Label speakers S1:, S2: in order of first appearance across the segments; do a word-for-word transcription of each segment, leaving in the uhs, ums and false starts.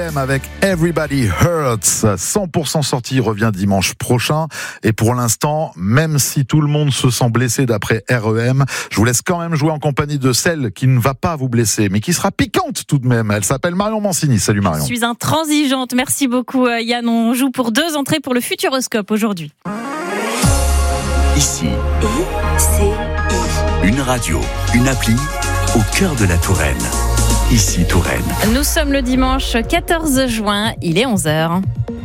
S1: M avec Everybody Hurts. cent pour cent sorti revient dimanche prochain. Et pour l'instant, même si tout le monde se sent blessé d'après R E M, je vous laisse quand même jouer en compagnie de celle qui ne va pas vous blesser, mais qui sera piquante tout de même. Elle s'appelle Marion Mancini. Salut Marion.
S2: Je suis intransigeante. Merci beaucoup Yann. On joue pour deux entrées pour le Futuroscope aujourd'hui.
S3: Ici,
S4: I C I.
S3: une radio, une appli au cœur de la Touraine. Ici Touraine.
S2: Nous sommes le dimanche quatorze juin, il est onze heures.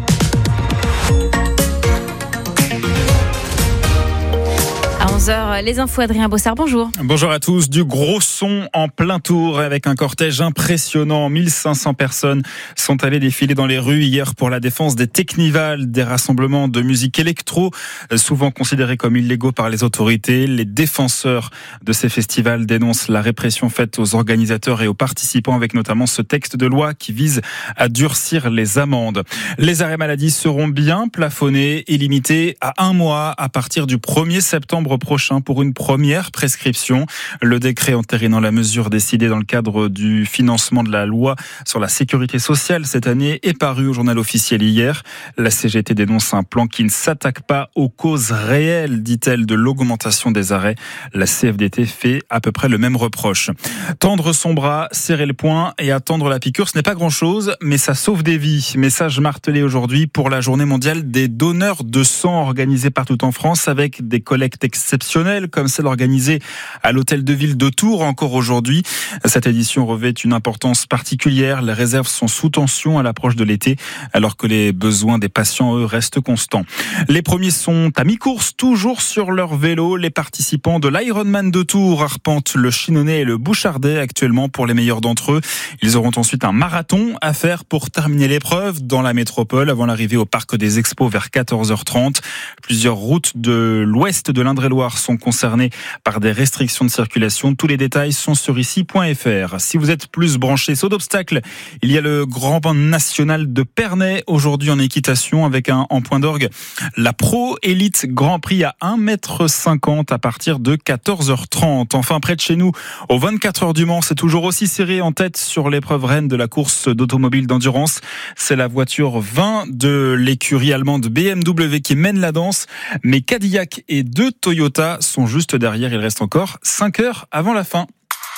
S2: À onze heures, les infos, Adrien Bossard, bonjour.
S5: Bonjour à tous. Du gros son en plein tour avec un cortège impressionnant. mille cinq cents personnes sont allées défiler dans les rues hier pour la défense des Technivals, des rassemblements de musique électro, souvent considérés comme illégaux par les autorités. Les défenseurs de ces festivals dénoncent la répression faite aux organisateurs et aux participants, avec notamment ce texte de loi qui vise à durcir les amendes. Les arrêts maladie seront bien plafonnés et limités à un mois à partir du premier septembre prochain pour une première prescription. Le décret entérinant la mesure décidée dans le cadre du financement de la loi sur la sécurité sociale cette année est paru au journal officiel hier. La C G T dénonce un plan qui ne s'attaque pas aux causes réelles, dit-elle, de l'augmentation des arrêts. La C F D T fait à peu près le même reproche. Tendre son bras, serrer le poing et attendre la piqûre, ce n'est pas grand-chose, mais ça sauve des vies. Message martelé aujourd'hui pour la journée mondiale des donneurs de sang organisée partout en France, avec des collectes exceptionnelle comme celle organisée à l'hôtel de ville de Tours encore aujourd'hui. Cette édition revêt une importance particulière. Les réserves sont sous tension à l'approche de l'été, alors que les besoins des patients, eux, restent constants. Les premiers sont à mi-course, toujours sur leur vélo. Les participants de l'Ironman de Tours arpentent le Chinonais et le Bouchardet actuellement pour les meilleurs d'entre eux. Ils auront ensuite un marathon à faire pour terminer l'épreuve dans la métropole avant l'arrivée au parc des Expos vers quatorze heures trente. Plusieurs routes de l'ouest de l'Indre-et-Loire sont concernés par des restrictions de circulation. Tous les détails sont sur ici point f r. Si vous êtes plus branché saut d'obstacles, il y a le Grand Prix national de Pernay aujourd'hui en équitation avec un en point d'orgue la Pro Elite Grand Prix à un mètre cinquante à partir de quatorze heures trente. Enfin, près de chez nous, aux vingt-quatre heures du Mans, c'est toujours aussi serré en tête sur l'épreuve reine de la course d'automobile d'endurance. C'est la voiture vingt de l'écurie allemande B M W qui mène la danse, mais Cadillac et deux Toyota sont juste derrière. Il reste encore cinq heures avant la fin.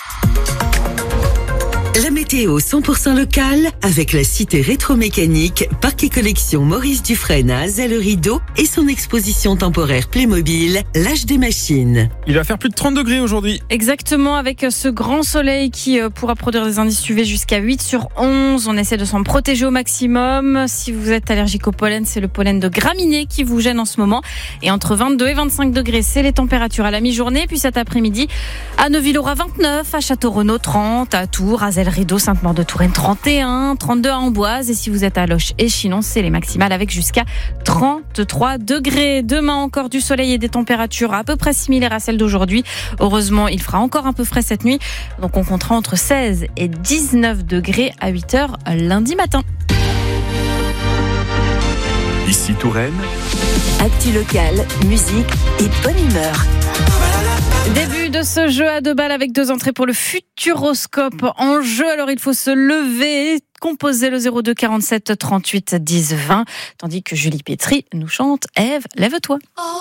S4: La météo cent pour cent locale avec la cité rétromécanique, parc et collection Maurice Dufresne à Azay-le-Rideau et son exposition temporaire Playmobil, l'âge des machines.
S5: Il va faire plus de trente degrés aujourd'hui.
S2: Exactement, avec ce grand soleil qui pourra produire des indices U V jusqu'à huit sur onze. On essaie de s'en protéger au maximum. Si vous êtes allergique au pollen, c'est le pollen de graminées qui vous gêne en ce moment. Et entre vingt-deux et vingt-cinq degrés, c'est les températures à la mi-journée. Puis cet après-midi, à Neuville aura vingt-neuf, à Château-Renaud trente, à Tours, à Azay-le-Rideau, Sainte-Maure-de-Touraine trente et un, trente-deux à Amboise, et si vous êtes à Loches et Chinon, c'est les maximales avec jusqu'à trente-trois degrés. Demain encore du soleil et des températures à peu près similaires à celles d'aujourd'hui. Heureusement, il fera encore un peu frais cette nuit, donc on comptera entre seize et dix-neuf degrés à huit heures lundi matin.
S3: Ici Touraine.
S4: Actu locale, musique et bonne humeur.
S2: Début de ce jeu à deux balles avec deux entrées pour le Futuroscope en jeu. Alors il faut se lever, composer le zéro deux quarante-sept trente-huit dix vingt, tandis que Julie Pétry nous chante Ève, lève-toi.